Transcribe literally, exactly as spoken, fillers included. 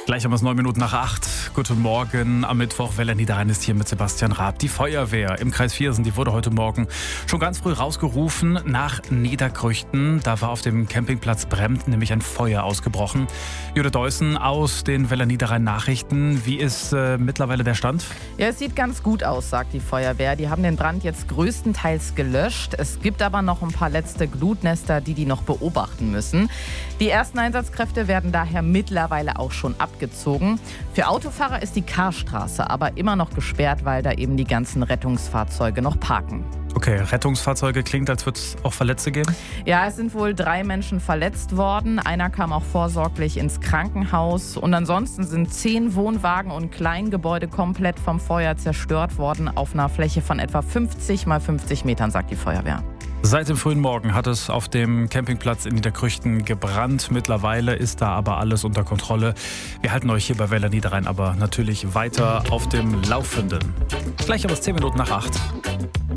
Gleich haben wir es neun Minuten nach acht. Guten Morgen am Mittwoch. Welle Niederrhein ist hier mit Sebastian Raab. Die Feuerwehr im Kreis Viersen, die wurde heute Morgen schon ganz früh rausgerufen nach Niederkrüchten. Da war auf dem Campingplatz Brempt nämlich ein Feuer ausgebrochen. Judith Deussen aus den Welle Niederrhein Nachrichten. Wie ist äh, mittlerweile der Stand? Ja, es sieht ganz gut aus, sagt die Feuerwehr. Die haben den Brand jetzt größtenteils gelöscht. Es gibt aber noch ein paar letzte Glutnester, die die noch beobachten müssen. Die ersten Einsatzkräfte werden daher mittlerweile auch schon abgezogen. Für Autofahrer ist die Karstraße aber immer noch gesperrt, weil da eben die ganzen Rettungsfahrzeuge noch parken. Okay, Rettungsfahrzeuge klingt, als würde es auch Verletzte geben? Ja, es sind wohl drei Menschen verletzt worden. Einer kam auch vorsorglich ins Krankenhaus. Und ansonsten sind zehn Wohnwagen und Kleingebäude komplett vom Feuer zerstört worden auf einer Fläche von etwa fünfzig mal fünfzig Metern, sagt die Feuerwehr. Seit dem frühen Morgen hat es auf dem Campingplatz in Niederkrüchten gebrannt. Mittlerweile ist da aber alles unter Kontrolle. Wir halten euch hier bei Welle Niederrhein aber natürlich weiter auf dem Laufenden. Gleich aber zehn Minuten nach acht.